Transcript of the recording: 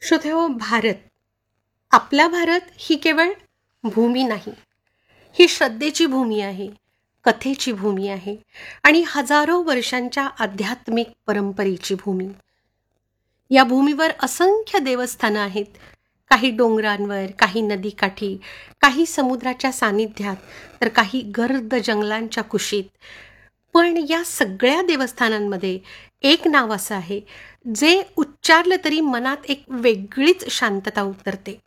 श्रोतेहो, आपला भारत ही केवळ भूमी नाही, ही श्रद्धेची भूमी आहे, कथेची भूमी आहे आणि हजारो वर्षांच्या आध्यात्मिक परंपरेची भूमी. या भूमीवर असंख्य देवस्थानं आहेत. काही डोंगरांवर, काही नदीकाठी, काही समुद्राच्या सानिध्यात, तर काही गर्द जंगलांच्या कुशीत. पण या सगळ्या देवस्थानांमध्ये एक नाव असं आहे जे उच्चारलं तरी मनात एक वेगळीच शांतता उतरते.